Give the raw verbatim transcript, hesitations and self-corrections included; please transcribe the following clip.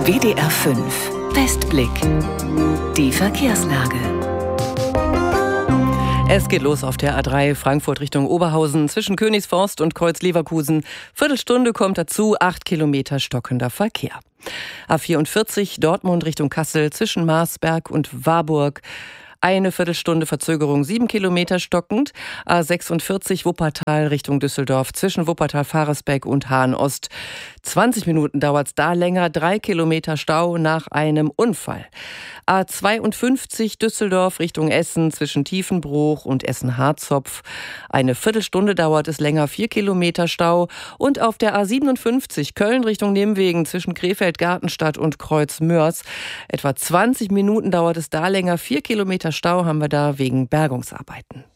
W D R fünf Westblick. Die Verkehrslage. Es geht los auf der A drei Frankfurt Richtung Oberhausen zwischen Königsforst und Kreuz-Leverkusen. Viertelstunde kommt dazu, acht Kilometer stockender Verkehr. A vierundvierzig Dortmund Richtung Kassel zwischen Marsberg und Warburg. Eine Viertelstunde Verzögerung, sieben Kilometer stockend. A sechsundvierzig Wuppertal Richtung Düsseldorf zwischen Wuppertal-Faresbeck und Hahn-Ost. zwanzig Minuten dauert's da länger, drei Kilometer Stau nach einem Unfall. A zweiundfünfzig Düsseldorf Richtung Essen zwischen Tiefenbruch und Essen-Harzopf. Eine Viertelstunde dauert es länger, vier Kilometer Stau. Und auf der A siebenundfünfzig Köln Richtung Nimwegen zwischen Krefeld-Gartenstadt und Kreuz-Mörs. Etwa zwanzig Minuten dauert es da länger, vier Kilometer Stau haben wir da wegen Bergungsarbeiten.